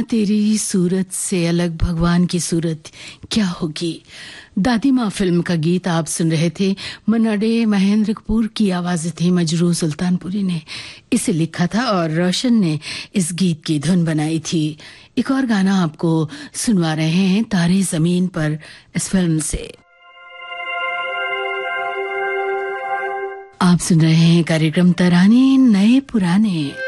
तेरी सूरत से अलग भगवान की सूरत क्या होगी। दादी माँ फिल्म का गीत आप सुन रहे थे। मन्नाडे महेंद्र कपूर की आवाज़ थी, मजरू सुल्तानपुरी ने इसे लिखा था और रोशन ने इस गीत की धुन बनाई थी। एक और गाना आपको सुनवा रहे हैं तारे ज़मीन पर इस फिल्म से। आप सुन रहे हैं कार्यक्रम तराने नए पुराने।